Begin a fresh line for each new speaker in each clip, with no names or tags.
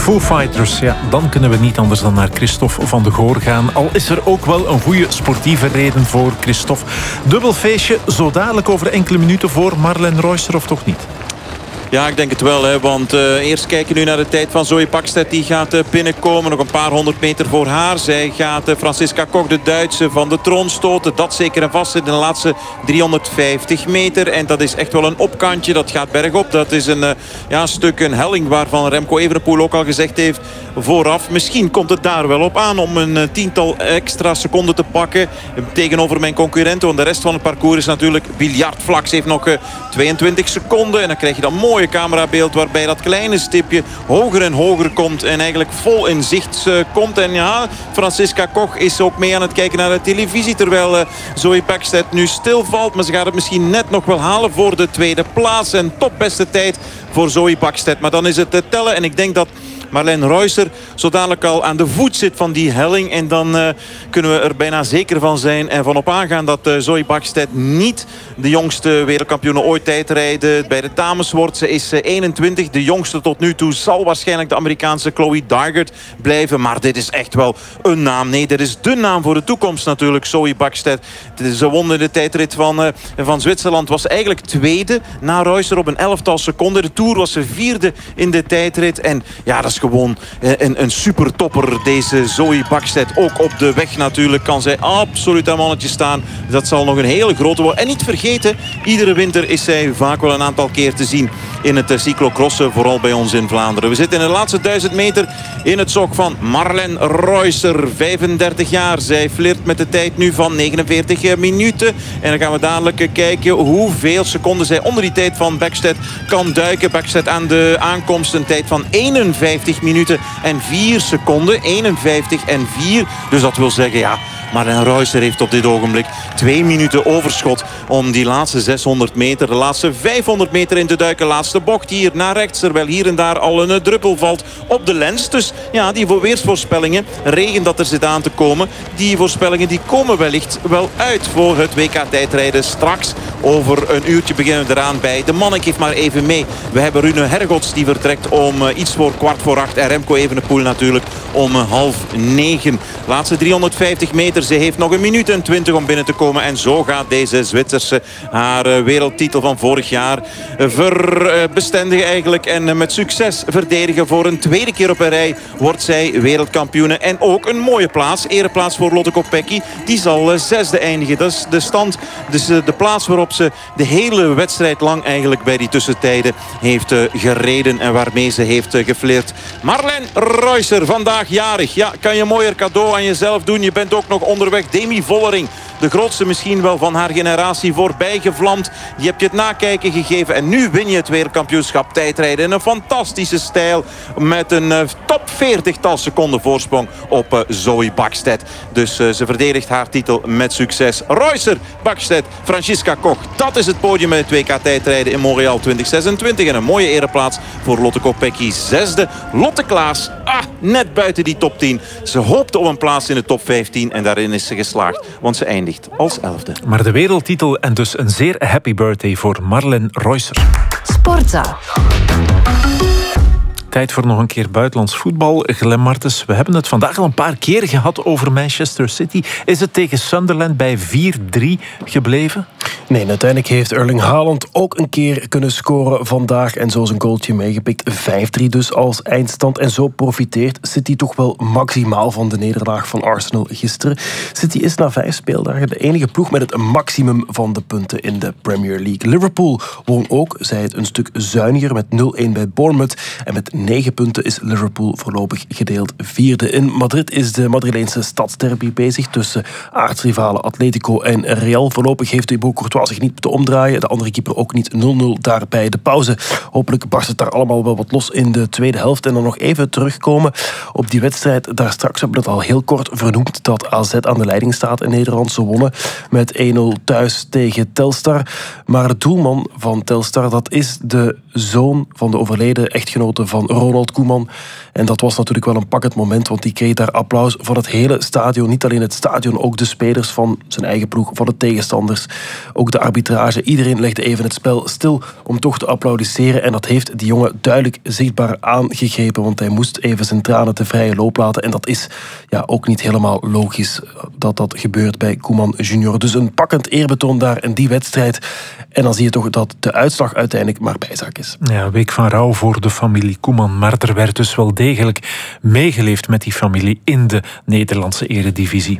Foo Fighters, ja, dan kunnen we niet anders dan naar Christophe van de Goor gaan. Al is er ook wel een goede sportieve reden voor Christophe. Dubbel feestje, zo dadelijk over enkele minuten voor Marlen Reusser, of toch niet?
Ja, ik denk het wel. Hè, want eerst kijken we nu naar de tijd van Zoe Bäckstedt. Die gaat binnenkomen. Nog een paar 100 meter voor haar. Zij gaat Franziska Koch, de Duitse, van de troon stoten. Dat zeker en vast in de laatste 350 meter. En dat is echt wel een opkantje. Dat gaat bergop. Dat is een stuk, een helling waarvan Remco Evenepoel ook al gezegd heeft vooraf. Misschien komt het daar wel op aan om een tiental extra seconden te pakken tegenover mijn concurrenten. Want de rest van het parcours is natuurlijk biljartvlak. Ze heeft nog 22 seconden. En dan krijg je dan mooi camerabeeld waarbij dat kleine stipje hoger en hoger komt en eigenlijk vol in zicht komt. En ja, Franziska Koch is ook mee aan het kijken naar de televisie terwijl Zoe Bäckstedt nu stilvalt. Maar ze gaat het misschien net nog wel halen voor de tweede plaats. En topbeste tijd voor Zoe Bäckstedt. Maar dan is het tellen en ik denk dat Marlen Reusser zo dadelijk al aan de voet zit van die helling. En dan kunnen we er bijna zeker van zijn en van op aangaan dat Zoe Bäckstedt niet de jongste wereldkampioene ooit tijdrijden bij de dames wordt. Ze is 21. De jongste tot nu toe zal waarschijnlijk de Amerikaanse Chloe Dygert blijven. Maar dit is echt wel een naam. Nee, dit is de naam voor de toekomst natuurlijk. Zoe Bäckstedt. Ze won in de tijdrit van Zwitserland. Was eigenlijk tweede na Reusser op een 11-tal seconden. De Tour was ze vierde in de tijdrit. En ja, dat is gewoon een supertopper, deze Zoe Bäckstedt. Ook op de weg natuurlijk kan zij absoluut aan mannetje staan. Dat zal nog een hele grote worden. En niet vergeten, iedere winter is zij vaak wel een aantal keer te zien in het cyclocrossen, vooral bij ons in Vlaanderen. We zitten in de laatste 1000 meter in het zok van Marlen Reusser, 35 jaar. Zij flirt met de tijd nu van 49 minuten. En dan gaan we dadelijk kijken hoeveel seconden zij onder die tijd van Bäckstedt kan duiken. Bäckstedt aan de aankomst een tijd van 51 minuten en 4 seconden. 51 en 4. Dus dat wil zeggen, ja, Marlen Reusser heeft op dit ogenblik 2 minuten overschot om die laatste 600 meter, de laatste 500 meter in te duiken. Laatste bocht hier naar rechts, terwijl hier en daar al een druppel valt op de lens. Dus ja, die weersvoorspellingen, regen dat er zit aan te komen, die voorspellingen die komen wellicht wel uit voor het WK tijdrijden. Straks over een uurtje beginnen we eraan bij de mannen. Ik geef maar even mee. We hebben Rune Hergots die vertrekt om iets voor 7:15 en Remco Evenepoel natuurlijk om 8:30. Laatste 350 meter. Ze heeft nog 1 minuut en 20 om binnen te komen. En zo gaat deze Zwitserse haar wereldtitel van vorig jaar bestendigen eigenlijk. En met succes verdedigen. Voor een tweede keer op een rij wordt zij wereldkampioene. En ook een mooie plaats. Ereplaats voor Lotte Kopecky. Die zal 6e eindigen. Dat is de stand. Dus de plaats waarop ze de hele wedstrijd lang eigenlijk bij die tussentijden heeft gereden. En waarmee ze heeft geflirt. Marlen Reusser, vandaag jarig. Ja, kan je een mooier cadeau aan jezelf doen. Je bent ook nog onderweg. Demi Vollering, de grootste misschien wel van haar generatie, voorbij gevlamd. Je hebt je het nakijken gegeven en nu win je het wereldkampioenschap tijdrijden in een fantastische stijl met een top 40-tal seconden voorsprong op Zoe Bäckstedt. Dus ze verdedigt haar titel met succes. Reusser, Bäckstedt, Franziska Koch. Dat is het podium met het WK tijdrijden in Montreal 2026. En een mooie ereplaats voor Lotte Kopecky. 6e. Lotte Klaas, net buiten die top 10. Ze hoopte op een plaats in de top 15 en daarin is ze geslaagd. Want ze eindigt als 11e.
Maar de wereldtitel en dus een zeer happy birthday voor Marlen Reusser.
Sportza.
Tijd voor nog een keer buitenlands voetbal. Glenn Martens, we hebben het vandaag al een paar keer gehad over Manchester City. Is het tegen Sunderland bij 4-3 gebleven?
Nee, uiteindelijk heeft Erling Haaland ook een keer kunnen scoren vandaag. En zo is een goaltje meegepikt. 5-3 dus als eindstand. En zo profiteert City toch wel maximaal van de nederlaag van Arsenal gisteren. City is na 5 speeldagen de enige ploeg met het maximum van de punten in de Premier League. Liverpool won ook, zij het een stuk zuiniger met 0-1 bij Bournemouth. En met 9 punten is Liverpool voorlopig gedeeld 4e. In Madrid is de Madrileense stadsderby bezig tussen aartsrivalen Atletico en Real. Voorlopig heeft Thibaut Courtois zich niet moeten omdraaien. De andere keeper ook niet. 0-0 daar bij de pauze. Hopelijk barst het daar allemaal wel wat los in de tweede helft. En dan nog even terugkomen op die wedstrijd daar straks. We hebben het al heel kort vernoemd dat AZ aan de leiding staat in Nederland. Ze wonnen met 1-0 thuis tegen Telstar. Maar de doelman van Telstar, dat is de zoon van de overleden echtgenote van Ronald Koeman. En dat was natuurlijk wel een pakkend moment, want die kreeg daar applaus van het hele stadion. Niet alleen het stadion, ook de spelers van zijn eigen ploeg, van de tegenstanders. Ook de arbitrage. Iedereen legde even het spel stil om toch te applaudisseren. En dat heeft die jongen duidelijk zichtbaar aangegrepen, want hij moest even zijn tranen te vrije loop laten. En dat is ook niet helemaal logisch dat dat gebeurt bij Koeman junior. Dus een pakkend eerbetoon daar in die wedstrijd. En dan zie je toch dat de uitslag uiteindelijk maar bijzaak is.
Ja, week van rouw voor de familie Koeman. Maar er werd dus wel degelijk meegeleefd met die familie in de Nederlandse eredivisie.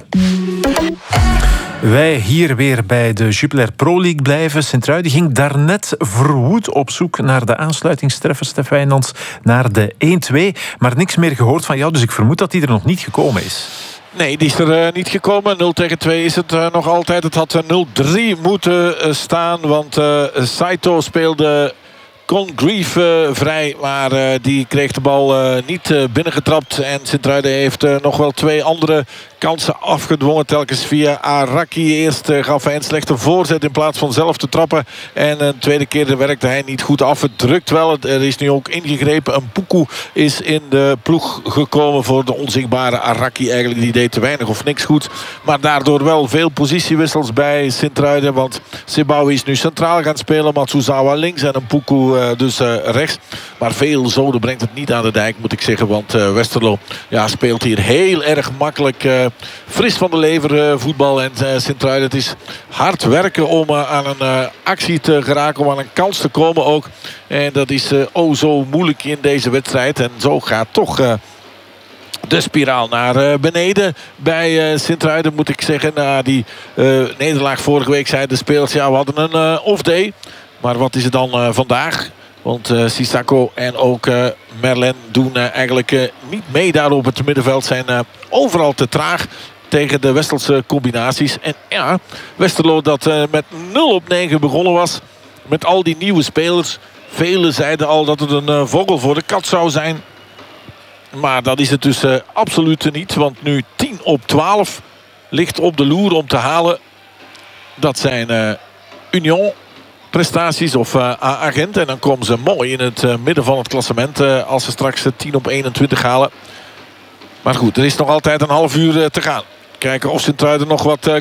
Wij hier weer bij de Jupiler Pro League blijven. Sint-Truiden ging daarnet verwoed op zoek naar de aansluitingstreffer, Stef Wijnands, naar de 1-2. Maar niks meer gehoord van jou, dus ik vermoed dat die er nog niet gekomen is.
Nee, die is er niet gekomen. 0-2 is het nog altijd. Het had 0-3 moeten staan, want Saito speelde Congreve vrij, maar die kreeg de bal niet binnengetrapt. En Sint-Truiden heeft nog wel 2 andere kansen afgedwongen. Telkens via Araki. Eerst gaf hij een slechte voorzet in plaats van zelf te trappen. En een tweede keer werkte hij niet goed af. Het drukt wel. Er is nu ook ingegrepen. Een Puku is in de ploeg gekomen voor de onzichtbare Araki. Eigenlijk die deed te weinig of niks goed. Maar daardoor wel veel positiewissels bij Sint-Truiden. Want Sebawi is nu centraal gaan spelen. Matsuzawa links en een Puku dus rechts. Maar veel zoden brengt het niet aan de dijk, moet ik zeggen. Want Westerlo speelt hier heel erg makkelijk fris van de lever voetbal. En Sint-Truiden, het is hard werken om aan een actie te geraken. Om aan een kans te komen ook. En dat is zo moeilijk in deze wedstrijd. En zo gaat toch de spiraal naar beneden bij Sint-Truiden, moet ik zeggen. Na die nederlaag vorige week zeiden de spelers, we hadden een off-day. Maar wat is het dan vandaag? Want Sissako en ook Merlin doen eigenlijk niet mee daar op het middenveld. Zijn overal te traag tegen de Westelse combinaties. En Westerlo dat met 0-9 begonnen was. Met al die nieuwe spelers. Velen zeiden al dat het een vogel voor de kat zou zijn. Maar dat is het dus absoluut niet. Want nu 10-12 ligt op de loer om te halen. Dat zijn Union prestaties of Agent. En dan komen ze mooi in het midden van het klassement als ze straks 10-21 halen. Maar goed, er is nog altijd een half uur te gaan. Kijken of Sint-Truiden nog wat